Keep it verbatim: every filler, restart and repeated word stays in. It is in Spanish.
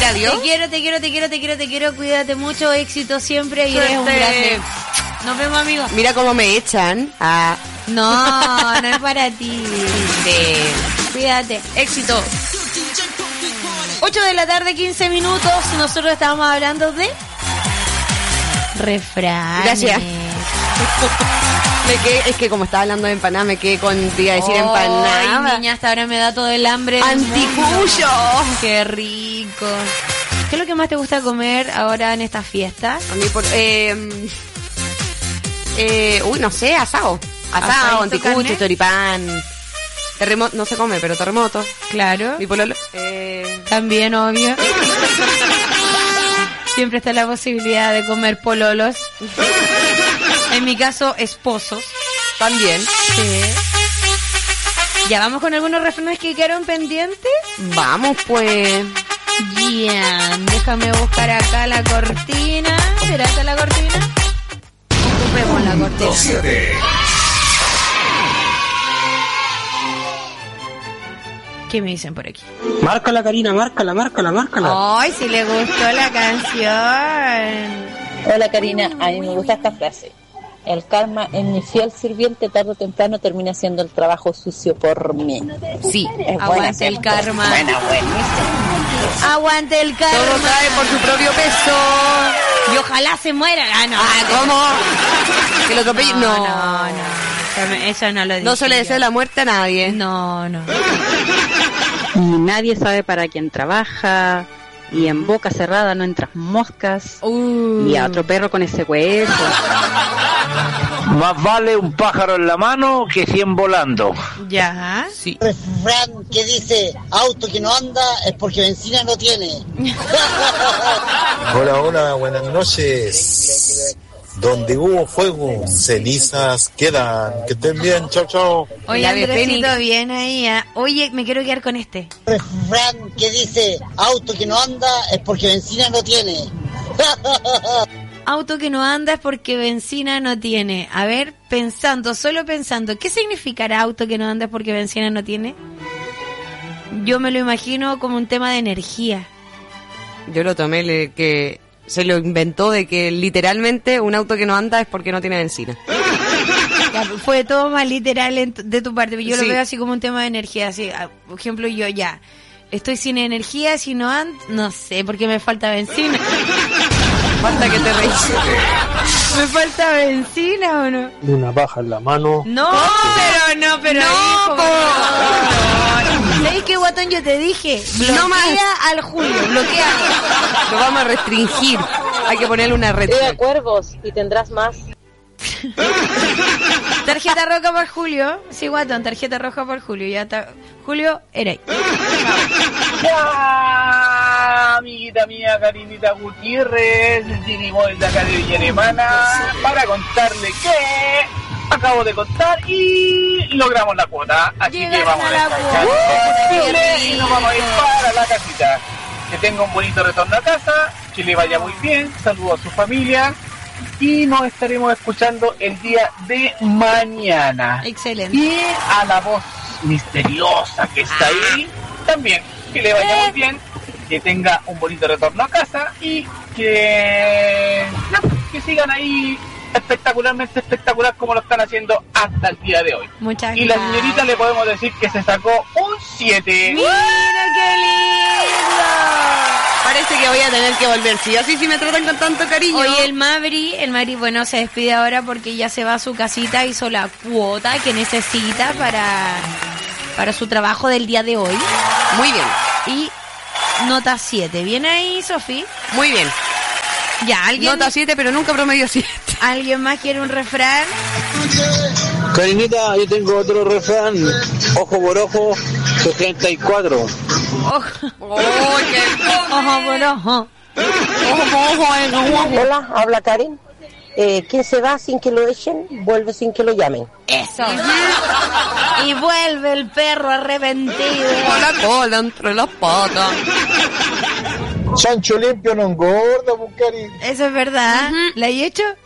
adiós. Te quiero, te quiero, te quiero, te quiero, te quiero. Cuídate mucho, éxito siempre y eres un grande. Nos vemos, amigos. Mira cómo me echan. Ah. No, no es para ti. Sí. Cuídate, éxito. ocho de la tarde, quince minutos. Nosotros estábamos hablando de refranes. Gracias. Me quedé, es que como estaba hablando de empanada, me quedé con, te iba a decir empanada. Ay, niña, hasta ahora me da todo el hambre. ¡Anticuyo! ¡Qué rico! ¿Qué es lo que más te gusta comer ahora en estas fiestas? A mí por... Eh, eh, uy, no sé, asado. Asado, anticucho, choripán. Terremoto, no se come, pero terremoto. Claro. Mi pololo. Eh... También, obvio. Siempre está la posibilidad de comer pololos. En mi caso, esposos. También. Sí. ¿Ya vamos con algunos refranes que quedaron pendientes? Vamos, pues. Yeah. Déjame buscar acá la cortina. ¿Será esta la cortina? Ocupemos la cortina. siete. ¿Qué me dicen por aquí? Márcala, Karina, márcala, márcala, márcala. Ay, si le gustó la canción. Hola, Karina, a mí me gusta esta frase. El karma en mi fiel sirviente tarde o temprano termina haciendo el trabajo sucio por mí. Sí, es aguante el karma. Buena, buenísima. Aguante el karma. Todo cae por su propio peso. Y ojalá se muera. Ah, no. Ah, ¿cómo? Que lo atropelle. No, no, no. no. Eso no lo dije. No se le desea la muerte a nadie. No, no. Y nadie sabe para quién trabaja. Y en boca cerrada no entras moscas. Uh. Y a otro perro con ese hueso. Más vale un pájaro en la mano que cien volando. Ya. Sí. Refrán que dice, auto que no anda es porque benzina no tiene. Hola, hola, buenas noches. Donde hubo fuego, cenizas quedan. Que estén bien, chao, chao. Oye, Andresito, bien ahí. ¿eh? Oye, me quiero quedar con este. Refrán que dice, auto que no anda es porque benzina no tiene. Auto que no anda es porque benzina no tiene. A ver, pensando, solo pensando, ¿qué significará auto que no anda es porque benzina no tiene? Yo me lo imagino como un tema de energía. Yo lo tomé le, que se lo inventó de que literalmente un auto que no anda es porque no tiene benzina. Ya, fue todo más literal en, de tu parte, pero yo sí. lo veo así como un tema de energía. Así, por ejemplo, yo ya estoy sin energía, si no ando, no sé, porque me falta benzina. Falta que te reís. ¿Me falta benzina o no? Una paja en la mano. No, pero no, pero no, hijo, po. no. ¿Sabes qué, guatón? Yo te dije, bloquea no más al Julio, bloquea. Lo vamos a restringir. Hay que ponerle una red. Pega cuervos y tendrás más. Tarjeta roja por Julio. Sí, guatón, tarjeta roja por Julio. Ya está. Julio, era ahí. Ya, amiguita mía, Karinita Gutiérrez, el Jimmy Boy de acá de Villa Alemana, para contarle que acabo de contar y logramos la cuota. Así Llegaron que vamos a a la descansar cuota. y nos vamos a ir para la casita. Que tenga un bonito retorno a casa, que le vaya muy bien, saludos a su familia. Y nos estaremos escuchando el día de mañana. Excelente. Y a la voz misteriosa que está ahí, también, que le vaya muy bien, que tenga un bonito retorno a casa y que, que sigan ahí espectacularmente espectacular como lo están haciendo hasta el día de hoy. Muchas y gracias. la señorita le podemos decir que se sacó un siete. ¡Mira qué lindo! Parece que voy a tener que volver. Si así sí me tratan con tanto cariño. Oye, el Mavri, el Mavri, bueno, se despide ahora porque ya se va a su casita, hizo la cuota que necesita para, para su trabajo del día de hoy. Muy bien. Y nota siete. ¿Bien ahí, Sofi? Muy bien. Ya, alguien... Nota siete, pero nunca promedio siete. ¿Alguien más quiere un refrán? Karinita, yo tengo otro refrán. Ojo por ojo, treinta y cuatro. Ojo. Oh, qué... Ojo por ojo. Hola, habla Karen. Eh, ¿Quién se va sin que lo echen, vuelve sin que lo llamen? Eso. Y vuelve el perro arrepentido. Con la cola entre las patas. Chancho limpio no engorda, Bucari. Eso es verdad. Uh-huh. ¿La he hecho?